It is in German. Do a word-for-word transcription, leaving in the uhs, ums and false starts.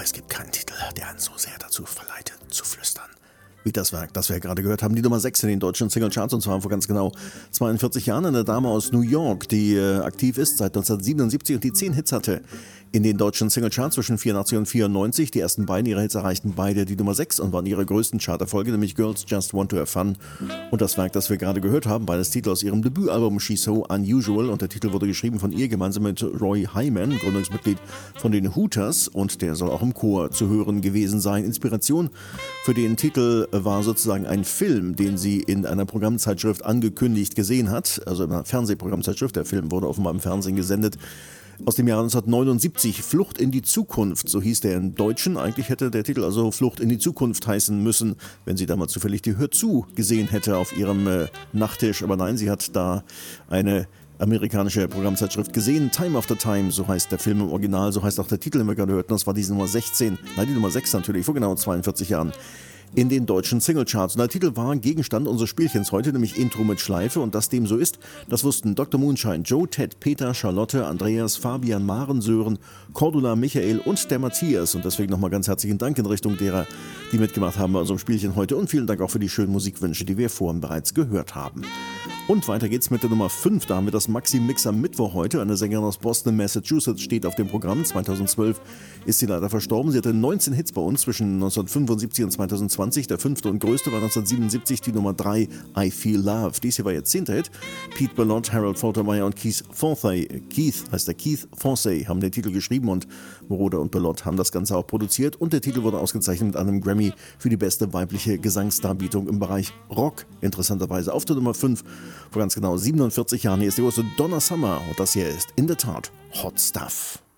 Es gibt keinen Titel, der einen so sehr dazu verleitet, zu flüstern. Wie das Werk, das wir gerade gehört haben, die Nummer sechs in den deutschen Singlecharts, und zwar vor ganz genau zweiundvierzig Jahren. Eine Dame aus New York, die äh, aktiv ist seit neunzehnhundertsiebenundsiebzig und die zehn Hits hatte in den deutschen Singlecharts zwischen vierundachtzig und vierundneunzig. Die ersten beiden ihrer Hits erreichten beide die Nummer sechs und waren ihre größten Charterfolge, nämlich Girls Just Want to Have Fun und das Werk, das wir gerade gehört haben, beides Titel aus ihrem Debütalbum She's So Unusual, und der Titel wurde geschrieben von ihr gemeinsam mit Roy Hyman, Gründungsmitglied von den Hooters, und der soll auch im Chor zu hören gewesen sein. Inspiration für den Titel war sozusagen ein Film, den sie in einer Programmzeitschrift angekündigt gesehen hat, also in einer Fernsehprogrammzeitschrift. Der Film wurde offenbar im Fernsehen gesendet. Aus dem Jahr neunzehnhundertneunundsiebzig, Flucht in die Zukunft, so hieß der im Deutschen. Eigentlich hätte der Titel also Flucht in die Zukunft heißen müssen, wenn sie damals zufällig die Hör zu gesehen hätte auf ihrem äh, Nachttisch. Aber nein, sie hat da eine amerikanische Programmzeitschrift gesehen. Time After Time, so heißt der Film im Original, so heißt auch der Titel, den wir gerade hörten. Das war die Nummer sechzehn, nein, die Nummer sechs natürlich, vor genau zweiundvierzig Jahren. In den deutschen Singlecharts. Und der Titel war Gegenstand unseres Spielchens heute, nämlich Intro mit Schleife. Und dass dem so ist, das wussten Doktor Moonshine, Joe, Ted, Peter, Charlotte, Andreas, Fabian, Maren, Sören, Cordula, Michael und der Matthias. Und deswegen nochmal ganz herzlichen Dank in Richtung derer, die mitgemacht haben bei unserem Spielchen heute. Und vielen Dank auch für die schönen Musikwünsche, die wir vorhin bereits gehört haben. Und weiter geht's mit der Nummer fünf. Da haben wir das Maxi-Mix am Mittwoch heute. Eine Sängerin aus Boston, Massachusetts, steht auf dem Programm. zweitausendzwölf ist sie leider verstorben. Sie hatte neunzehn Hits bei uns zwischen neunzehnhundertfünfundsiebzig und zweitausendzwanzig. Der fünfte und größte war neunzehnhundertsiebenundsiebzig die Nummer drei, I Feel Love. Dies hier war ihr zehnter Hit. Pete Ballard, Harold Faltermeyer und Keith Forsey, Keith heißt der Keith Forsey, haben den Titel geschrieben, und Moroder und Ballard haben das Ganze auch produziert. Und der Titel wurde ausgezeichnet mit einem Grammy für die beste weibliche Gesangsdarbietung im Bereich Rock. Interessanterweise auf der Nummer fünf vor ganz genau siebenundvierzig Jahren. Hier ist die große Donna Summer, und das hier ist in der Tat Hot Stuff.